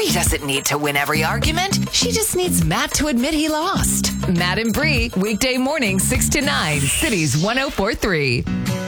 Bree doesn't need to win every argument. She just needs Matt to admit he lost. Matt and Bree, weekday morning 6 to 9, Cities 104.3.